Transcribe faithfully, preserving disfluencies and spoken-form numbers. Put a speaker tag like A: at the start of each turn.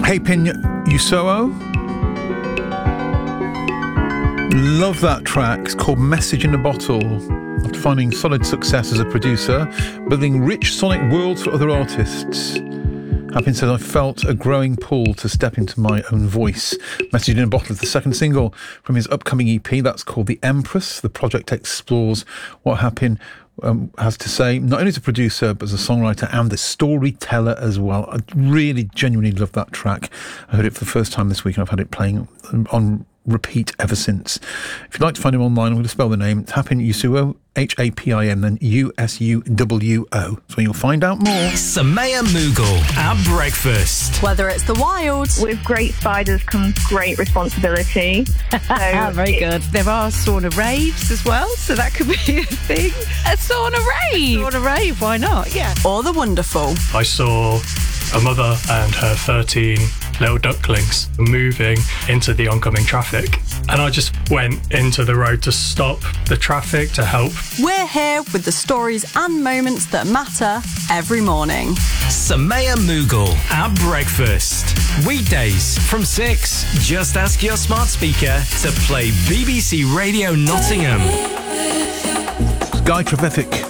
A: Hapin Yusoo. Love that track. It's called Message in a Bottle. After finding solid success as a producer, building rich sonic worlds for other artists, Hapin says, I felt a growing pull to step into my own voice. Message in a Bottle is the second single from his upcoming E P. That's called The Empress. The project explores what Hapin um, has to say, not only as a producer, but as a songwriter and a storyteller as well. I really, genuinely love that track. I heard it for the first time this week, and I've had it playing on repeat ever since. If you'd like to find him online, I'm going to spell the name. It's Hapin Yusoo, H A P I N, then U S U W O. So you'll find out more.
B: Samaya Mughal at breakfast.
C: Whether it's the wild.
D: With great spiders comes great responsibility. So
E: very good. There are sauna raves as well, so that could be a thing. A sauna rave. A sauna rave, why not? Yeah.
C: Or the wonderful.
F: I saw a mother and her thirteen little ducklings moving into the oncoming traffic. And I just went into the road to stop the traffic to help.
C: We're here with the stories and moments that matter every morning.
B: Samaya Mughal at breakfast. Weekdays from six. Just ask your smart speaker to play B B C Radio Nottingham.
A: Guy Trevithick